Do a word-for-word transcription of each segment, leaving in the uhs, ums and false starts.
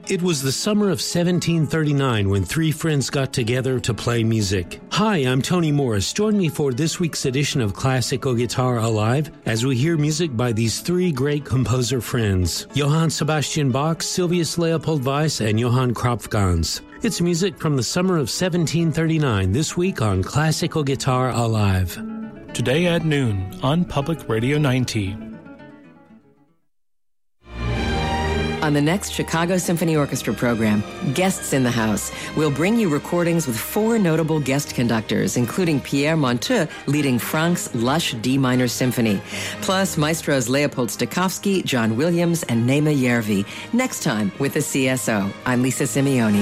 It was the summer of seventeen thirty-nine when three friends got together to play music. Hi, I'm Tony Morris. Join me for this week's edition of Classical Guitar Alive as we hear music by these three great composer friends, Johann Sebastian Bach, Sylvius Leopold Weiss, and Johann Kropfgans. It's music from the summer of seventeen thirty-nine this week on Classical Guitar Alive. Today at noon on Public Radio ninety. On the next Chicago Symphony Orchestra program, Guests in the House, we'll bring you recordings with four notable guest conductors, including Pierre Monteux leading Franck's lush D minor symphony, plus maestros Leopold Stokowski, John Williams, and Nema Järvi. Next time with the C S O. I'm Lisa Simeoni.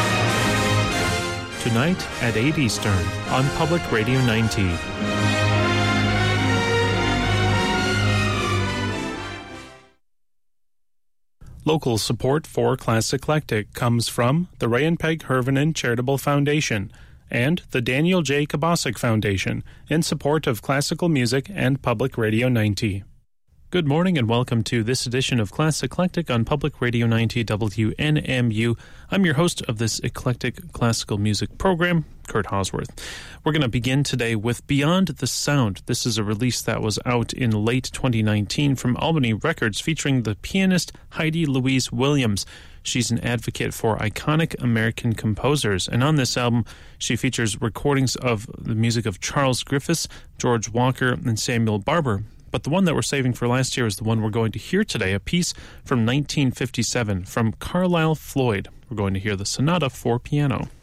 Tonight at eight Eastern on Public Radio ninety. Local support for Class Eclectic comes from the Ray and Peg Hervinen Charitable Foundation and the Daniel J. Kabasic Foundation in support of classical music and Public Radio ninety. Good morning and welcome to this edition of Class Eclectic on Public Radio ninety W N M U. I'm your host of this eclectic classical music program, Kurt Hosworth. We're going to begin today with Beyond the Sound. This is a release that was out in late twenty nineteen from Albany Records featuring the pianist Heidi Louise Williams. She's an advocate for iconic American composers, and on this album, she features recordings of the music of Charles Griffiths, George Walker, and Samuel Barber. But the one that we're saving for last year is the one we're going to hear today, a piece from nineteen fifty-seven from Carlisle Floyd. We're going to hear the Sonata for Piano.